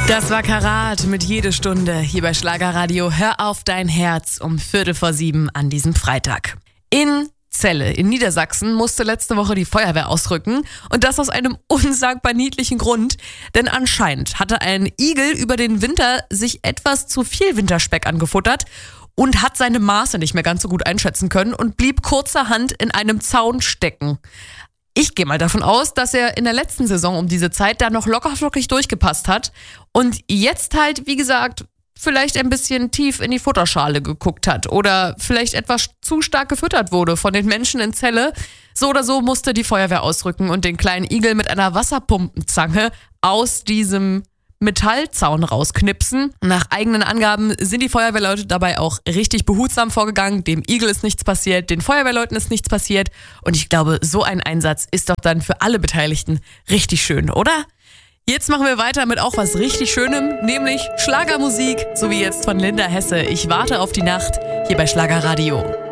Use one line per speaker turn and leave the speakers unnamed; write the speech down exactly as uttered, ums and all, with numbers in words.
Das war Karat mit Jede Stunde hier bei Schlagerradio. Hör auf dein Herz um Viertel vor sieben an diesem Freitag. In Celle in Niedersachsen musste letzte Woche die Feuerwehr ausrücken und das aus einem unsagbar niedlichen Grund, denn anscheinend hatte ein Igel über den Winter sich etwas zu viel Winterspeck angefuttert und hat seine Maße nicht mehr ganz so gut einschätzen können und blieb kurzerhand in einem Zaun stecken. Ich gehe mal davon aus, dass er in der letzten Saison um diese Zeit da noch lockerflockig durchgepasst hat und jetzt halt, wie gesagt, vielleicht ein bisschen tief in die Futterschale geguckt hat oder vielleicht etwas zu stark gefüttert wurde von den Menschen in Celle. So oder so musste die Feuerwehr ausrücken und den kleinen Igel mit einer Wasserpumpenzange aus diesem Metallzaun rausknipsen. Nach eigenen Angaben sind die Feuerwehrleute dabei auch richtig behutsam vorgegangen. Dem Igel ist nichts passiert, den Feuerwehrleuten ist nichts passiert. Und ich glaube, so ein Einsatz ist doch dann für alle Beteiligten richtig schön, oder? Jetzt machen wir weiter mit auch was richtig Schönem, nämlich Schlagermusik, so wie jetzt von Linda Hesse. Ich warte auf die Nacht hier bei Schlagerradio.